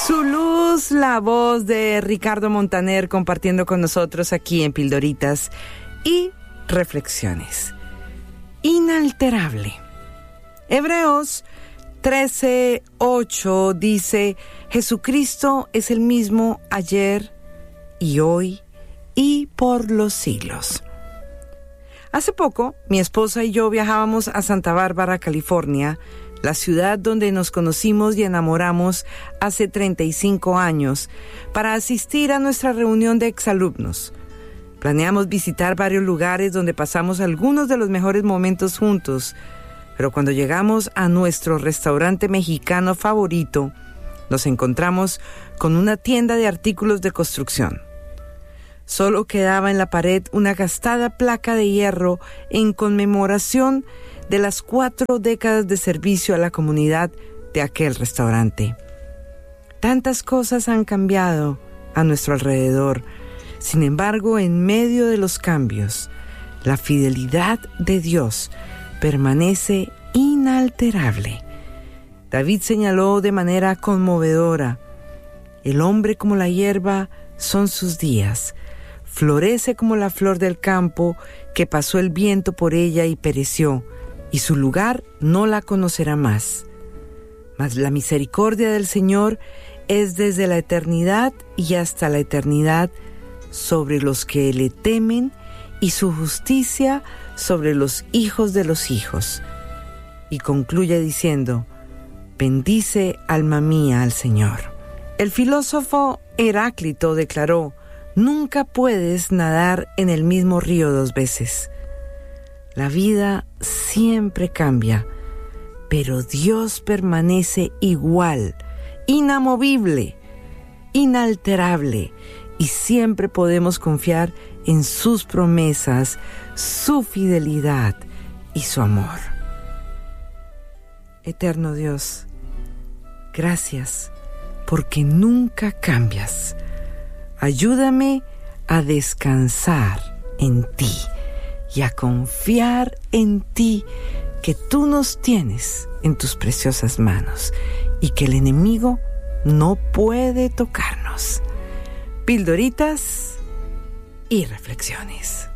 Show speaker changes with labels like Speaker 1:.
Speaker 1: Su luz, la voz de Ricardo Montaner compartiendo con nosotros aquí en Pildoritas y Reflexiones. Inalterable. Hebreos 13:8 dice: Jesucristo es el mismo ayer y hoy y por los siglos. Hace poco, mi esposa y yo viajábamos a Santa Bárbara, California, la ciudad donde nos conocimos y enamoramos hace 35 años, para asistir a nuestra reunión de exalumnos. Planeamos visitar varios lugares donde pasamos algunos de los mejores momentos juntos, pero cuando llegamos a nuestro restaurante mexicano favorito, nos encontramos con una tienda de artículos de construcción. Solo quedaba en la pared una gastada placa de hierro en conmemoración de las 4 décadas de servicio a la comunidad de aquel restaurante. Tantas cosas han cambiado a nuestro alrededor. Sin embargo, en medio de los cambios, la fidelidad de Dios permanece inalterable. David señaló de manera conmovedora: el hombre como la hierba son sus días, florece como la flor del campo, que pasó el viento por ella y pereció, y su lugar no la conocerá más. Mas la misericordia del Señor es desde la eternidad y hasta la eternidad sobre los que le temen, y su justicia sobre los hijos de los hijos. Y concluye diciendo: bendice, alma mía, al Señor. El filósofo Heráclito declaró: nunca puedes nadar en el mismo río 2 veces. La vida siempre cambia, pero Dios permanece igual, inamovible, inalterable, y siempre podemos confiar en sus promesas, su fidelidad y su amor. Eterno Dios, gracias porque nunca cambias. Ayúdame a descansar en ti y a confiar en ti, que tú nos tienes en tus preciosas manos y que el enemigo no puede tocarnos. Pildoritas y reflexiones.